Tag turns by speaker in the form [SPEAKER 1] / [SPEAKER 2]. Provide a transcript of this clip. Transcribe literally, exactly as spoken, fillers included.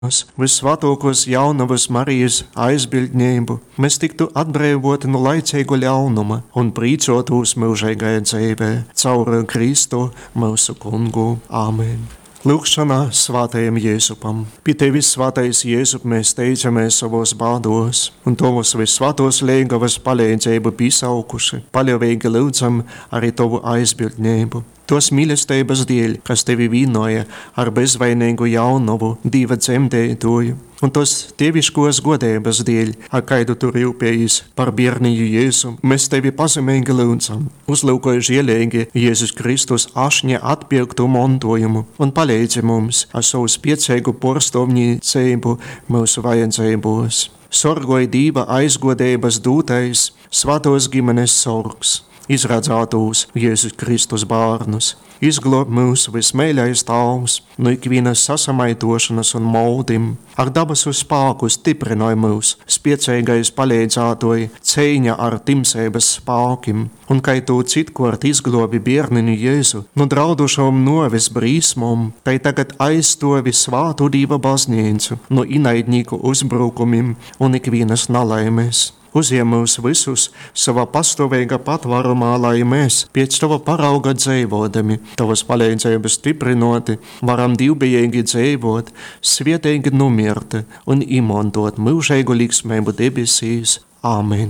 [SPEAKER 1] Visvētākos jaunavas Marijas aizbildnību, mēs tiktu atbrīvoti no laicīgu ļaunuma un prīcotos mūžīgajā dzīvē, caur Kristu mūsu kungu. Āmen. Lūkšanā svātajam Jēzupam. Pie tevis, svātais Jēzup, mēs teicamies savos bādos, un tavus visvētos liegavas palīdzību pisaukuši, paļāvīgi lūdzam arī tavu aizbildnību. Tos mīlestības dēļ, kas tevi vīnoja ar bezvainīgu jaunuvu, Dieva dzemdētoju, un tos teviškos godības dēļ, ar kaidu tu rūpējies par bērniju Jēzu, mēs tevi pazemīgi lūdzam. Uzlūkoja žielīgi Jēzus Kristus ašņa atpirktu mantojumu un palīdzi mums ar savu spiecīgu porstovnīcību mūsu vajadzībos. Sorgoja Dieva aizgodības dūtais, svētos ģimenes sorgs. Izradzētos Jēzus Kristus bārnus, izglob mūsu vismēļais Tēvs no ikvienas sasamaitošanas un maudim, ar dabasu spēku stiprināja mūs, spiecīgais palīdzētoji cīņa ar timsības spēkiem, un kai tu citkort izglobi bērninu Jēzu no draudušām novis brīsmām, tai tagad aizstovi svātu Dieva baznīcu no inaidnieku uzbrukumiem un ikvienas nalaimes. Uziem mūs visus savā pastāvīgā patvārumā, lai mēs pēc tava parauga dzīvodami, tavas palīdzības stiprinoti, varam divbijīgi dzīvot, svietīgi numirti un izmantot mūžīgu liksmību debesīs. Āmen.